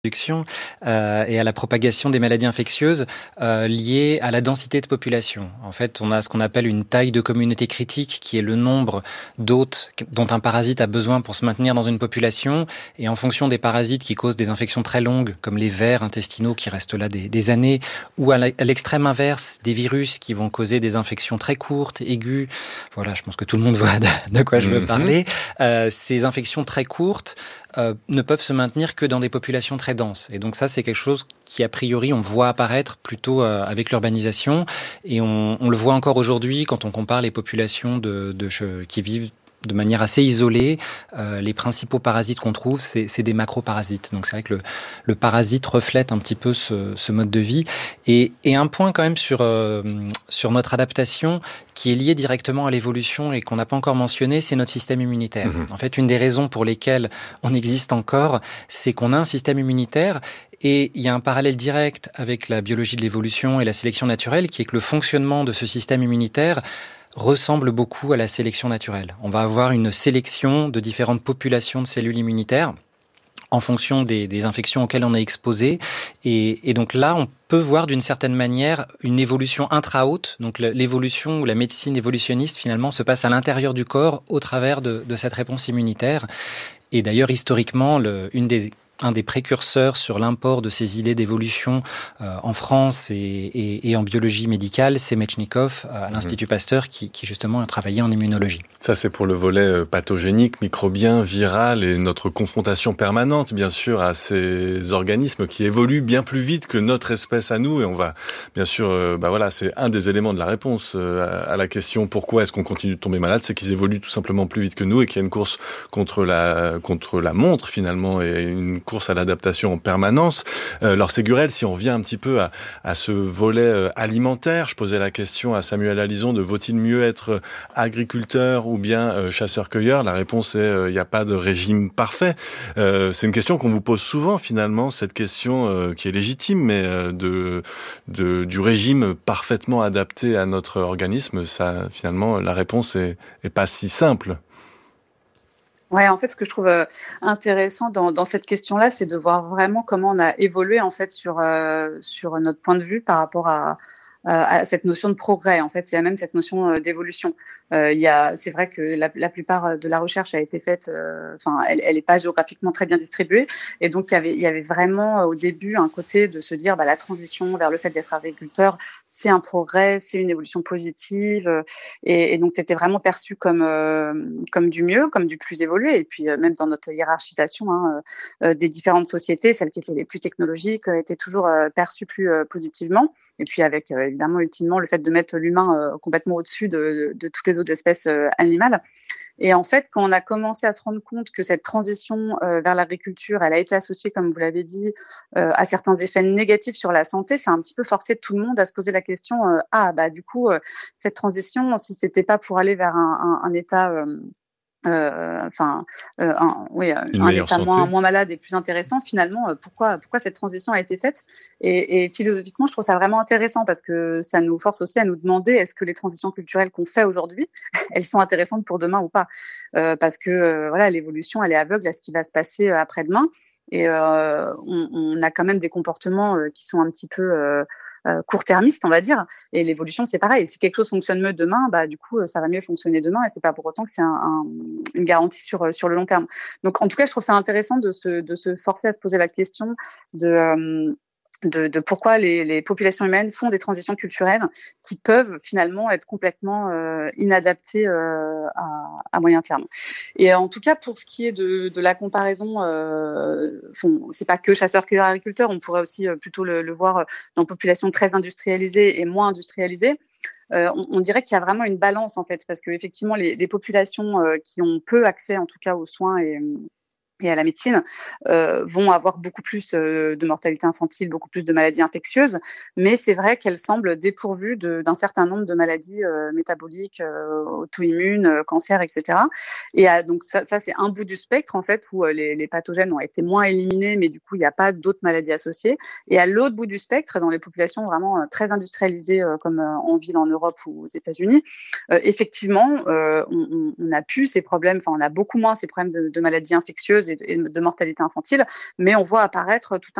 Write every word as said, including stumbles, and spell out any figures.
production euh, et à la propagation des maladies infectieuses euh, liées à la densité de population. En fait, on a ce qu'on appelle une taille de communauté critique, qui est le nombre d'hôtes dont un parasite a besoin pour se maintenir dans une population. Et en fonction des parasites qui causent des infections très longues, comme les vers intestinaux qui restent là des, des années, ou à l'extrême inverse, des virus qui vont causer des infections très courtes, aiguës. Voilà, je pense que tout le monde voit de, de quoi je veux parler. Euh, ces infections très courtes euh, ne peuvent se maintenir que dans des populations très denses. Et donc ça, c'est quelque chose qui, a priori, on voit apparaître plutôt euh, avec l'urbanisation. Et on, on le voit encore aujourd'hui quand on compare les populations de, de, qui vivent de manière assez isolée. Euh, les principaux parasites qu'on trouve, c'est, c'est des macroparasites. Donc c'est vrai que le, le parasite reflète un petit peu ce, ce mode de vie. Et, et un point quand même sur, euh, sur notre adaptation qui est lié directement à l'évolution et qu'on n'a pas encore mentionné, c'est notre système immunitaire. Mmh. En fait, une des raisons pour lesquelles on existe encore, c'est qu'on a un système immunitaire. Et il y a un parallèle direct avec la biologie de l'évolution et la sélection naturelle, qui est que le fonctionnement de ce système immunitaire ressemble beaucoup à la sélection naturelle. On va avoir une sélection de différentes populations de cellules immunitaires en fonction des, des infections auxquelles on est exposé. Et, et donc là, on peut voir d'une certaine manière une évolution intra-hôte. Donc l'évolution ou la médecine évolutionniste, finalement, se passe à l'intérieur du corps au travers de, de cette réponse immunitaire. Et d'ailleurs, historiquement, le, une des un des précurseurs sur l'import de ces idées d'évolution euh, en France et, et, et en biologie médicale, c'est Metchnikoff euh, à l'Institut mmh. Pasteur qui, qui justement a travaillé en immunologie. Ça, c'est pour le volet pathogénique, microbien, viral et notre confrontation permanente, bien sûr, à ces organismes qui évoluent bien plus vite que notre espèce à nous. Et on va, bien sûr, euh, bah voilà, c'est un des éléments de la réponse euh, à, à la question pourquoi est-ce qu'on continue de tomber malade, c'est qu'ils évoluent tout simplement plus vite que nous et qu'il y a une course contre la contre la montre finalement et une course à l'adaptation en permanence. Euh, alors Ségurel, si on revient un petit peu à, à ce volet euh, alimentaire, je posais la question à Samuel Alison de vaut-il mieux être agriculteur ou bien euh, chasseur-cueilleur? La réponse est il euh, n'y a pas de régime parfait. Euh, c'est une question qu'on vous pose souvent finalement, cette question euh, qui est légitime, mais euh, de, de du régime parfaitement adapté à notre organisme, ça finalement la réponse est, est pas si simple. Ouais, en fait, ce que je trouve euh, intéressant dans, dans cette question-là, c'est de voir vraiment comment on a évolué en fait sur euh, sur notre point de vue par rapport à à cette notion de progrès. En fait, il y a même cette notion d'évolution. Euh, il y a, c'est vrai que la, la plupart de la recherche a été faite, euh, enfin, elle, elle est pas géographiquement très bien distribuée, et donc il y avait, il y avait vraiment au début un côté de se dire, bah, la transition vers le fait d'être agriculteur, c'est un progrès, c'est une évolution positive, et, et donc c'était vraiment perçu comme euh, comme du mieux, comme du plus évolué, et puis euh, même dans notre hiérarchisation hein, euh, des différentes sociétés, celles qui étaient les plus technologiques euh, étaient toujours euh, perçues plus euh, positivement, et puis avec euh, évidemment, ultimement, le fait de mettre l'humain euh, complètement au-dessus de, de, de toutes les autres espèces euh, animales. Et en fait, quand on a commencé à se rendre compte que cette transition euh, vers l'agriculture, elle a été associée, comme vous l'avez dit, euh, à certains effets négatifs sur la santé, ça a un petit peu forcé tout le monde à se poser la question euh, ah, bah du coup, euh, cette transition, si c'était pas pour aller vers un, un, un état... Euh, Euh, enfin, euh, un, oui, Une un état santé. moins, moins malade et plus intéressant. Finalement, euh, pourquoi, pourquoi cette transition a été faite et, et philosophiquement, je trouve ça vraiment intéressant parce que ça nous force aussi à nous demander est-ce que les transitions culturelles qu'on fait aujourd'hui, elles sont intéressantes pour demain ou pas euh, Parce que euh, voilà, l'évolution, elle est aveugle à ce qui va se passer euh, après-demain et euh, on, on a quand même des comportements euh, qui sont un petit peu euh, euh, court-termistes, on va dire. Et l'évolution, c'est pareil. Si quelque chose fonctionne mieux demain, bah du coup, ça va mieux fonctionner demain et c'est pas pour autant que c'est un, un une garantie sur sur le long terme. Donc en tout cas, je trouve ça intéressant de se de se forcer à se poser la question de euh, de, de pourquoi les, les populations humaines font des transitions culturelles qui peuvent finalement être complètement euh, inadaptées euh, à, à moyen terme. Et en tout cas, pour ce qui est de, de la comparaison, euh, bon, c'est pas que chasseurs-cueilleurs-agriculteurs, on pourrait aussi euh, plutôt le, le voir dans populations très industrialisées et moins industrialisées. Euh, on, on dirait qu'il y a vraiment une balance en fait, parce que effectivement, les, les populations euh, qui ont peu accès, en tout cas, aux soins et et à la médecine, euh, vont avoir beaucoup plus euh, de mortalité infantile, beaucoup plus de maladies infectieuses, mais c'est vrai qu'elles semblent dépourvues de, d'un certain nombre de maladies euh, métaboliques, euh, auto-immunes, euh, cancers, et cetera. Et euh, donc ça, ça, c'est un bout du spectre, en fait, où euh, les, les pathogènes ont été moins éliminés, mais du coup, il n'y a pas d'autres maladies associées. Et à l'autre bout du spectre, dans les populations vraiment euh, très industrialisées, euh, comme euh, en ville en Europe ou aux États-Unis, euh, effectivement, euh, on, on a plus ces problèmes, enfin, on a beaucoup moins ces problèmes de, de maladies infectieuses et de mortalité infantile, mais on voit apparaître tout